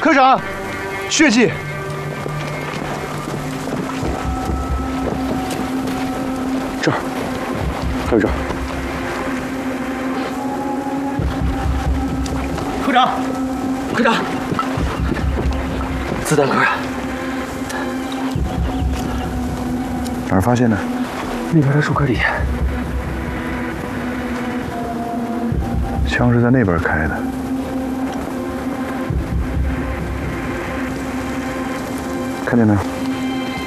科长，血迹。这儿，还有这儿。 科长，科长，子弹壳。 哪儿发现的？ 那边的树棵底。 枪是在那边开的。看见没有？